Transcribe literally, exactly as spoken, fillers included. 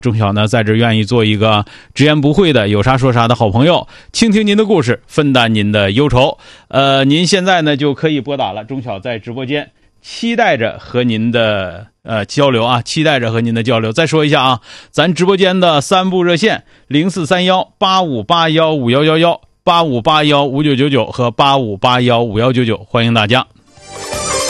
钟晓呢在这愿意做一个直言不讳的有啥说啥的好朋友，倾听您的故事，分担您的忧愁。呃，您现在呢就可以拨打了，钟晓在直播间期待着和您的呃交流啊，期待着和您的交流。再说一下啊，咱直播间的三部热线零四三幺八五八幺五幺幺幺、八五八幺五九九九和八五八幺五幺九九，欢迎大家。